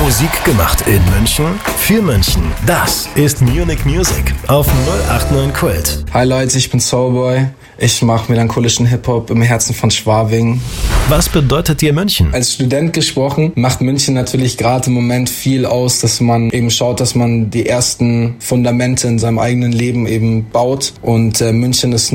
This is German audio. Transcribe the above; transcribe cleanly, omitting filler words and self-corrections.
Musik gemacht in München, für München. Das ist Munich Music auf 089 Kult. Hi Leute, ich bin Soulboy. Ich mache melancholischen Hip-Hop im Herzen von Schwabing. Was bedeutet dir München? Als Student gesprochen, macht München natürlich gerade im Moment viel aus, dass man eben schaut, dass man die ersten Fundamente in seinem eigenen Leben eben baut. Und München ist